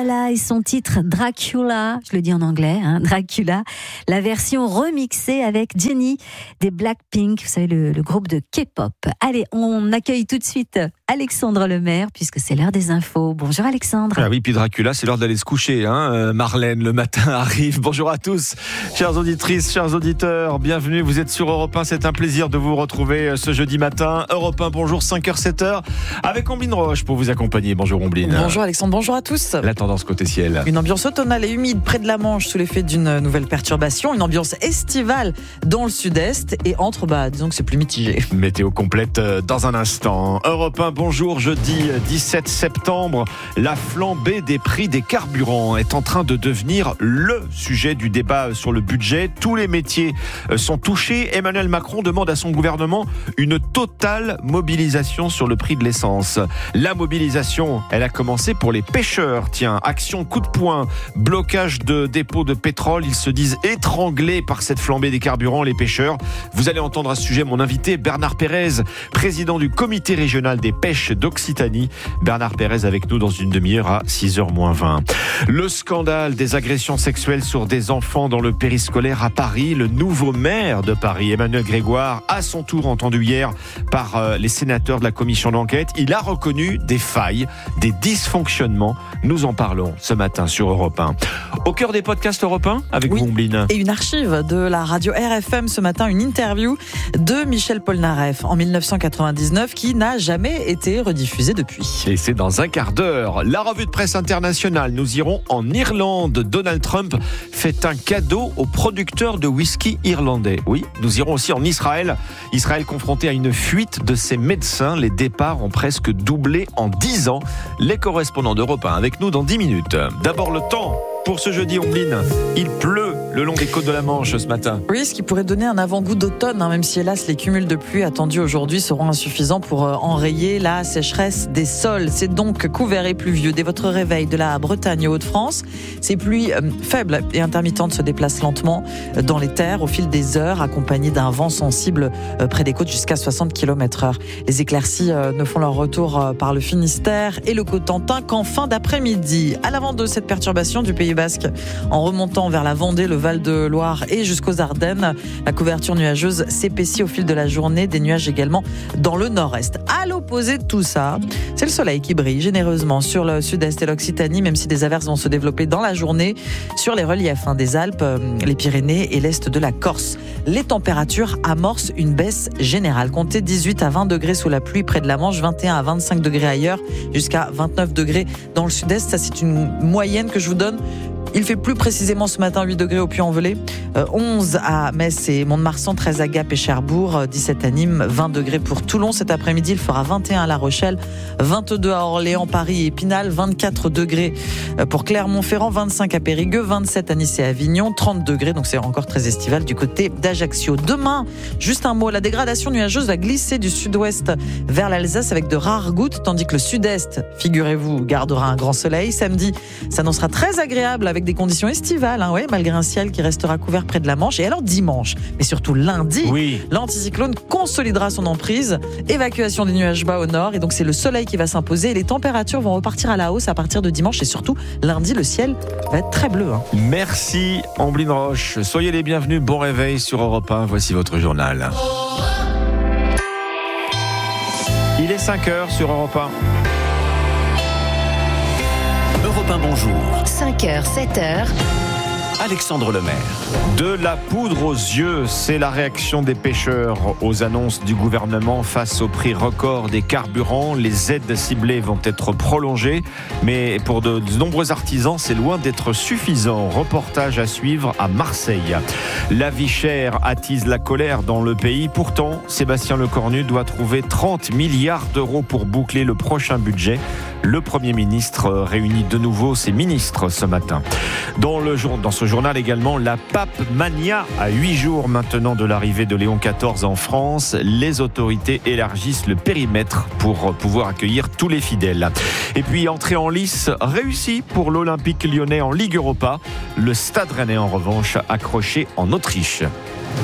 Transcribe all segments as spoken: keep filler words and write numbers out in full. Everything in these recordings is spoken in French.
Lala et son titre Dracula, je le dis en anglais, hein, Dracula, la version remixée avec Jennie des Blackpink, vous savez, le, le groupe de K-pop. Allez, on accueille tout de suite Alexandre Lemaire, puisque c'est l'heure des infos. Bonjour Alexandre. Ah oui, puis Dracula, c'est l'heure d'aller se coucher. Hein. Euh, Marlène, le matin arrive. Bonjour à tous, chères auditrices, chers auditeurs. Bienvenue, vous êtes sur Europe un. C'est un plaisir de vous retrouver ce jeudi matin. Europe un, bonjour, cinq heures sept heures, avec Omblin Roche pour vous accompagner. Bonjour Omblin. Bonjour Alexandre, bonjour à tous. La tendance côté ciel. Une ambiance automnale et humide près de la Manche sous l'effet d'une nouvelle perturbation. Une ambiance estivale dans le sud-est et entre, bah, disons que c'est plus mitigé. Météo complète dans un instant. Europe un, bonjour, jeudi dix-sept septembre. La flambée des prix des carburants est en train de devenir le sujet du débat sur le budget. Tous les métiers sont touchés. Emmanuel Macron demande à son gouvernement une totale mobilisation sur le prix de l'essence. La mobilisation, elle a commencé pour les pêcheurs. Tiens, action coup de poing, blocage de dépôts de pétrole. Ils se disent étranglés par cette flambée des carburants, les pêcheurs. Vous allez entendre à ce sujet mon invité Bernard Pérez, président du comité régional des pêches d'Occitanie. Bernard Pérez avec nous dans une demi-heure à six heures moins vingt. Le scandale des agressions sexuelles sur des enfants dans le périscolaire à Paris. Le nouveau maire de Paris, Emmanuel Grégoire, à son tour entendu hier par les sénateurs de la commission d'enquête. Il a reconnu des failles, des dysfonctionnements. Nous en parlons ce matin sur Europe un. Au cœur des podcasts Europe un, avec oui, vous, Omblin. Et une archive de la radio R F M ce matin, une interview de Michel Polnareff en dix-neuf cent quatre-vingt-dix-neuf qui n'a jamais été rediffusée depuis. Et c'est dans un quart d'heure. La revue de presse internationale, nous irons en Irlande. Donald Trump fait un cadeau aux producteurs de whisky irlandais. Oui, nous irons aussi en Israël. Israël confronté à une fuite de ses médecins. Les départs ont presque doublé en dix ans. Les correspondants d'Europe un avec nous dans dix minutes. D'abord le temps. Pour ce jeudi, Omblin, il pleut le long des côtes de la Manche ce matin. Oui, ce qui pourrait donner un avant-goût d'automne, hein, même si hélas les cumuls de pluie attendus aujourd'hui seront insuffisants pour euh, enrayer la sécheresse des sols. C'est donc couvert et pluvieux dès votre réveil de la Bretagne aux Hauts-de-France. Ces pluies euh, faibles et intermittentes se déplacent lentement euh, dans les terres au fil des heures, accompagnées d'un vent sensible euh, près des côtes jusqu'à soixante kilomètres heure. Les éclaircies euh, ne font leur retour euh, par le Finistère et le Cotentin qu'en fin d'après-midi. À l'avant de cette perturbation du Pays Basque, en remontant vers la Vendée, le Val-de-Loire et jusqu'aux Ardennes, la couverture nuageuse s'épaissit au fil de la journée, des nuages également dans le nord-est. À l'opposé de tout ça, c'est le soleil qui brille généreusement sur le sud-est et l'Occitanie, même si des averses vont se développer dans la journée sur les reliefs hein, des Alpes, les Pyrénées et l'est de la Corse. Les températures amorcent une baisse générale. Comptez dix-huit à vingt degrés sous la pluie près de la Manche, vingt et un à vingt-cinq degrés ailleurs, jusqu'à vingt-neuf degrés dans le sud-est. Ça, c'est une moyenne que je vous donne. Il fait plus précisément ce matin huit degrés au Puy-en-Velay, euh, onze à Metz et Mont-de-Marsan, treize à Gap et Cherbourg, dix-sept à Nîmes, vingt degrés pour Toulon. Cet après-midi, il fera vingt et un à La Rochelle, vingt-deux à Orléans, Paris et Épinal, vingt-quatre degrés pour Clermont-Ferrand, vingt-cinq à Périgueux, vingt-sept à Nice et Avignon, trente degrés, donc c'est encore très estival du côté d'Ajaccio. Demain, juste un mot, la dégradation nuageuse va glisser du sud-ouest vers l'Alsace avec de rares gouttes, tandis que le sud-est, figurez-vous, gardera un grand soleil. Samedi, s'annoncera très agréable avec des conditions estivales, hein, ouais, malgré un ciel qui restera couvert près de la Manche. Et alors dimanche, mais surtout lundi, oui. L'anticyclone consolidera son emprise, évacuation des nuages bas au nord, et donc c'est le soleil qui va s'imposer et les températures vont repartir à la hausse à partir de dimanche, et surtout lundi, le ciel va être très bleu. Hein. Merci Omblin Roche, soyez les bienvenus, bon réveil sur Europe un, voici votre journal. Il est cinq heures sur Europe un. Europe un, bonjour. cinq heures, sept heures. Alexandre Lemaire. De la poudre aux yeux, c'est la réaction des pêcheurs aux annonces du gouvernement face au prix record des carburants. Les aides ciblées vont être prolongées, mais pour de nombreux artisans, c'est loin d'être suffisant. Reportage à suivre à Marseille. La vie chère attise la colère dans le pays. Pourtant, Sébastien Lecornu doit trouver trente milliards d'euros pour boucler le prochain budget. Le Premier ministre réunit de nouveau ses ministres ce matin. Dans, le jour, dans ce journal également, la pape mania à huit jours maintenant de l'arrivée de Léon quatorze en France. Les autorités élargissent le périmètre pour pouvoir accueillir tous les fidèles. Et puis, entrée en lice réussie pour l'Olympique lyonnais en Ligue Europa. Le Stade Rennais, en revanche, accroché en Autriche.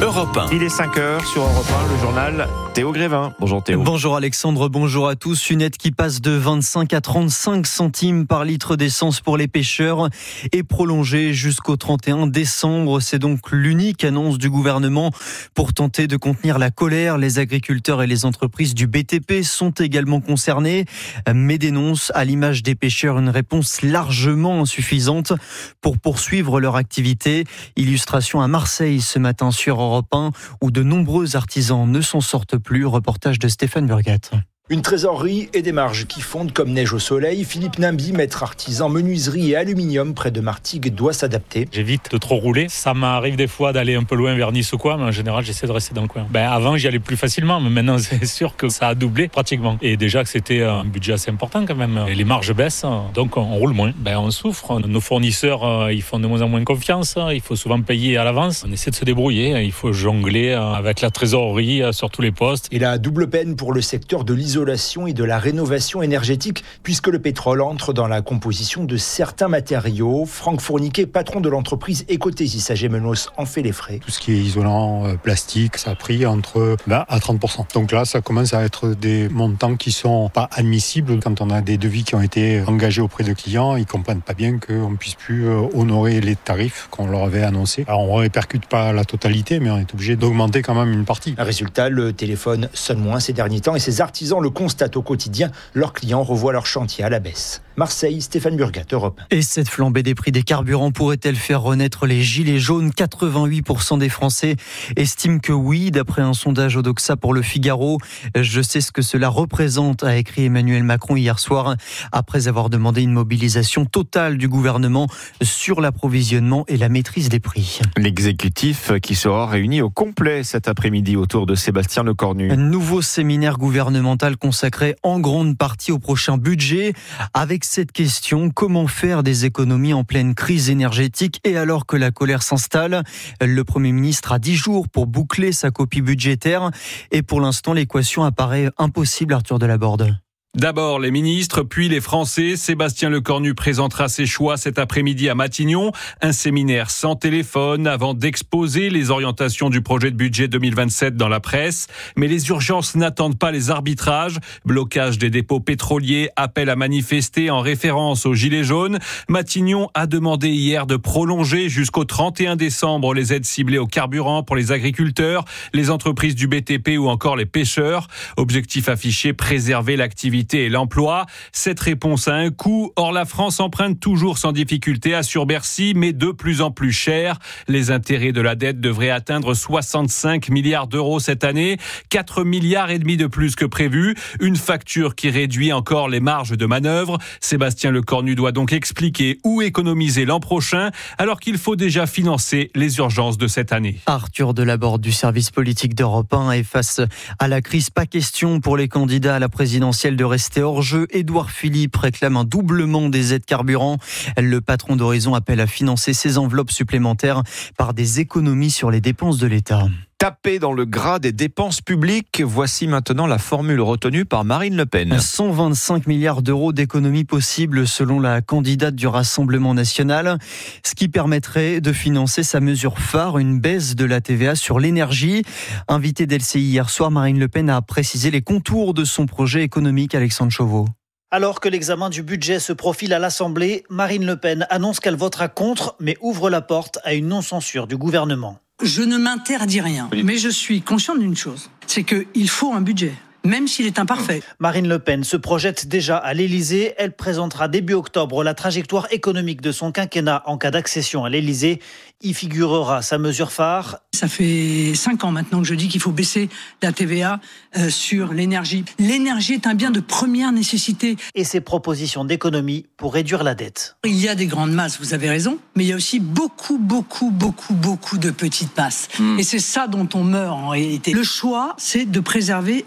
Europe un. Il est cinq heures sur Europe un, le journal Théo Grévin. Bonjour Théo. Bonjour Alexandre, bonjour à tous. Une aide qui passe de vingt-cinq à trente-cinq centimes par litre d'essence pour les pêcheurs est prolongée jusqu'au trente et un décembre. C'est donc l'unique annonce du gouvernement pour tenter de contenir la colère. Les agriculteurs et les entreprises du B T P sont également concernés, mais dénoncent à l'image des pêcheurs une réponse largement insuffisante pour poursuivre leur activité. Illustration à Marseille ce matin sur Europe un où de nombreux artisans ne s'en sortent plus. Reportage de Stéphane Burgat. Une trésorerie et des marges qui fondent comme neige au soleil. Philippe Nimby, maître artisan menuiserie et aluminium près de Martigues, doit s'adapter. J'évite de trop rouler. Ça m'arrive des fois d'aller un peu loin vers Nice ou quoi, mais en général, j'essaie de rester dans le coin. Ben, avant, j'y allais plus facilement, mais maintenant, c'est sûr que ça a doublé pratiquement. Et déjà que c'était un budget assez important quand même. Et les marges baissent, donc on roule moins. Ben, on souffre. Nos fournisseurs, ils font de moins en moins confiance. Il faut souvent payer à l'avance. On essaie de se débrouiller. Il faut jongler avec la trésorerie sur tous les postes. Et la double peine pour le secteur de l'isolation et de la rénovation énergétique, puisque le pétrole entre dans la composition de certains matériaux. Franck Fourniquet, patron de l'entreprise Ecothésis à Gémenos, en fait les frais. Tout ce qui est isolant, euh, plastique, ça a pris entre vingt à trente pour cent. Donc là, ça commence à être des montants qui sont pas admissibles. Quand on a des devis qui ont été engagés auprès de clients, ils comprennent pas bien qu'on puisse plus euh, honorer les tarifs qu'on leur avait annoncés. Alors on répercute pas la totalité, mais on est obligé d'augmenter quand même une partie. Résultat, le téléphone sonne moins ces derniers temps et ces artisans le constatent au quotidien. Leurs clients revoient leur chantier à la baisse. Marseille, Stéphane Burgat, Europe un. Et cette flambée des prix des carburants pourrait-elle faire renaître les gilets jaunes ? quatre-vingt-huit pour cent des Français estiment que oui, d'après un sondage Odoxa pour le Figaro. Je sais ce que cela représente, a écrit Emmanuel Macron hier soir, après avoir demandé une mobilisation totale du gouvernement sur l'approvisionnement et la maîtrise des prix. L'exécutif qui sera réuni au complet cet après-midi autour de Sébastien Lecornu. Un nouveau séminaire gouvernemental consacré en grande partie au prochain budget, avec cette question, comment faire des économies en pleine crise énergétique et alors que la colère s'installe? Le Premier ministre a dix jours pour boucler sa copie budgétaire et pour l'instant l'équation apparaît impossible, Arthur Delaborde. D'abord les ministres, puis les Français. Sébastien Lecornu présentera ses choix cet après-midi à Matignon. Un séminaire sans téléphone avant d'exposer les orientations du projet de budget deux mille vingt-sept dans la presse. Mais les urgences n'attendent pas les arbitrages. Blocage des dépôts pétroliers, appel à manifester en référence aux Gilets jaunes. Matignon a demandé hier de prolonger jusqu'au trente et un décembre les aides ciblées au carburant pour les agriculteurs, les entreprises du B T P ou encore les pêcheurs. Objectif affiché, préserver l'activité et l'emploi. Cette réponse a un coût. Or, la France emprunte toujours sans difficulté, assure Bercy, mais de plus en plus cher. Les intérêts de la dette devraient atteindre soixante-cinq milliards d'euros cette année, quatre milliards et demi de plus que prévu. Une facture qui réduit encore les marges de manœuvre. Sébastien Lecornu doit donc expliquer où économiser l'an prochain, alors qu'il faut déjà financer les urgences de cette année. Arthur Delaborde du service politique d'Europe un, et face à la crise, pas question pour les candidats à la présidentielle de rester hors jeu. Édouard Philippe réclame un doublement des aides carburant. Le patron d'Horizon appelle à financer ces enveloppes supplémentaires par des économies sur les dépenses de l'État. Taper dans le gras des dépenses publiques, voici maintenant la formule retenue par Marine Le Pen. cent vingt-cinq milliards d'euros d'économies possibles selon la candidate du Rassemblement national, ce qui permettrait de financer sa mesure phare, une baisse de la T V A sur l'énergie. Invitée d'L C I hier soir, Marine Le Pen a précisé les contours de son projet économique. Alexandre Chauveau. Alors que l'examen du budget se profile à l'Assemblée, Marine Le Pen annonce qu'elle votera contre, mais ouvre la porte à une non-censure du gouvernement. Je ne m'interdis rien, oui. Mais je suis consciente d'une chose, c'est qu'il faut un budget, même s'il est imparfait. Marine Le Pen se projette déjà à l'Élysée. Elle présentera début octobre la trajectoire économique de son quinquennat en cas d'accession à l'Élysée. Y figurera sa mesure phare. Ça fait cinq ans maintenant que je dis qu'il faut baisser la T V A euh, sur l'énergie. L'énergie est un bien de première nécessité. Et ses propositions d'économie pour réduire la dette. Il y a des grandes masses, vous avez raison, mais il y a aussi beaucoup, beaucoup, beaucoup, beaucoup de petites masses. Mmh. Et c'est ça dont on meurt en réalité. Le choix, c'est de préserver le peuple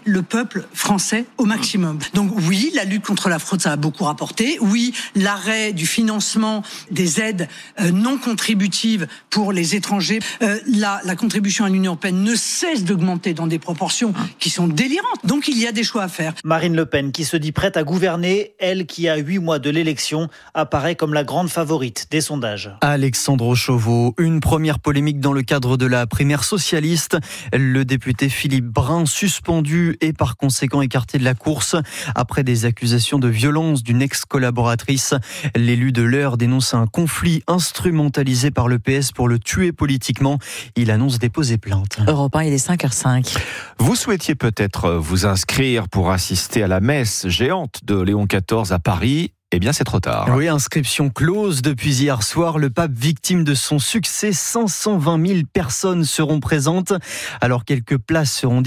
peuple français au maximum. Donc oui, la lutte contre la fraude, ça a beaucoup rapporté. Oui, l'arrêt du financement des aides euh, non contributives pour les étrangers. Euh, la, la contribution à l'Union européenne ne cesse d'augmenter dans des proportions qui sont délirantes. Donc il y a des choix à faire. Marine Le Pen, qui se dit prête à gouverner, elle qui a huit mois de l'élection, apparaît comme la grande favorite des sondages. Alexandre Chauveau, une première polémique dans le cadre de la primaire socialiste. Le député Philippe Brun, suspendu et par conséquent écarté de la course après des accusations de violence d'une ex-collaboratrice. L'élu de l'Eure dénonce un conflit instrumentalisé par le P S pour le tuer politiquement. Il annonce déposer plainte. Europe un, il est cinq heures cinq. Vous souhaitiez peut-être vous inscrire pour assister à la messe géante de Léon quatorze à Paris. Eh bien, c'est trop tard. Oui, inscription close depuis hier soir. Le pape, victime de son succès, cinq cent vingt mille personnes seront présentes. Alors, quelques places seront